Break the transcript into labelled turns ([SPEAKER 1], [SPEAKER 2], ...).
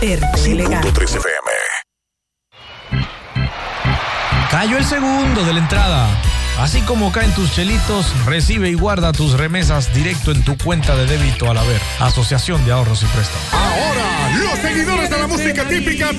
[SPEAKER 1] 5.3 FM.
[SPEAKER 2] Cayó el segundo de la entrada. Así como caen tus chelitos, recibe y guarda tus remesas directo en tu cuenta de débito al haber. Asociación de Ahorros y Préstamos.
[SPEAKER 3] Ahora, los seguidores de la música típica